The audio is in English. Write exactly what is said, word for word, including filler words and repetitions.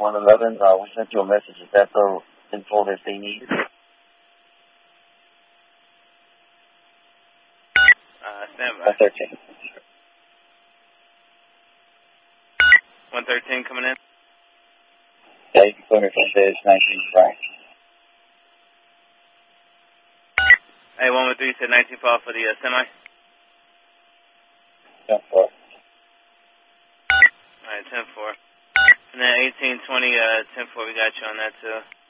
one eleven, uh, we sent you a message. Is that the info that they need? Uh, stand by. one thirteen. one thirteen coming in. Yeah, you can put me for stage nineteen, right? Hey, one one three, you said nineteen fall for the uh, semi? ten four. Alright, ten four. And then eighteen twenty, uh, ten four, we got you on that too.